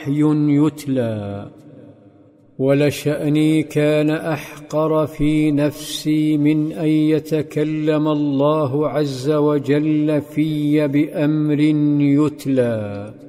وحي يتلى، ولشأني كان أحقر في نفسي من أن يتكلم الله عز وجل في بأمر يتلى.